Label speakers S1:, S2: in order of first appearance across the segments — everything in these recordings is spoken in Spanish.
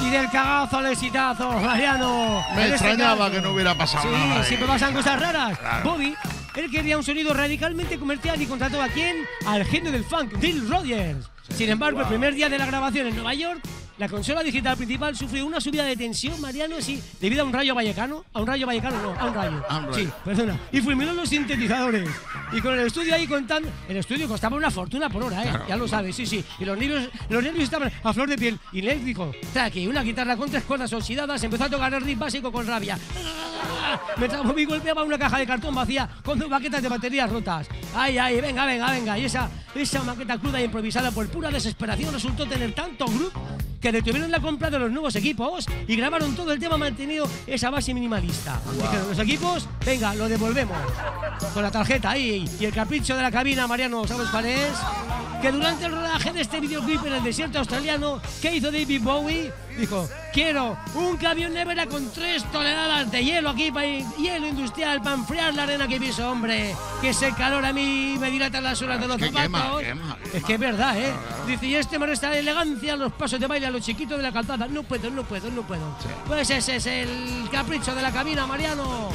S1: Y del cagazo al exitazo, Mariano.
S2: Me extrañaba que no hubiera pasado nada.
S1: Sí, siempre pasan cosas raras. Claro. Bobby, él quería un sonido radicalmente comercial y contrató ¿a quién? Al genio del funk, Bill Rogers. Sin embargo, el primer día de la grabación en Nueva York, la consola digital principal sufrió una subida de tensión, Mariano, sí, debido a un rayo vallecano. ¿A un rayo vallecano? No, a un rayo. Sí, perdona. Y fulminó los sintetizadores. Y con el estudio ahí contando... El estudio costaba una fortuna por hora, claro, ya lo sabes, sí. Y los nervios estaban a flor de piel. Y Ned dijo, aquí una guitarra con 3 cuerdas oxidadas, empezó a tocar el riff básico con rabia. Mientras Bobby golpeaba una caja de cartón vacía con 2 baquetas de baterías rotas. Ay, venga. Y esa maqueta cruda e improvisada por pura desesperación resultó tener tanto groove que detuvieron la compra de los nuevos equipos y grabaron todo el tema manteniendo esa base minimalista. Dijeron los equipos, venga, lo devolvemos. Con la tarjeta ahí. Y el capricho de la cabina, Mariano, ¿sabes cuál es? Que durante el rodaje de este videoclip en el desierto australiano, ¿qué hizo David Bowie? Dijo, quiero un camión nevera con 3 toneladas de hielo aquí, hielo industrial, para enfriar la arena que piso, hombre. Que ese calor a mí me dilata las horas de los zapatos.
S2: Quema.
S1: Es que es verdad, ¿eh? Dice, y este me resta la elegancia, los pasos de baile a los chiquitos de la calzada. No puedo. Sí. Pues ese es el capricho de la cabina, Mariano.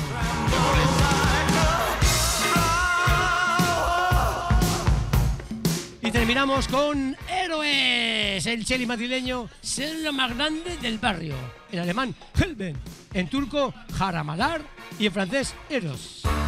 S1: Y terminamos con Héroes. El Cheli madrileño es lo más grande del barrio. En alemán, Helden. En turco, Haramadar. Y en francés, Eros.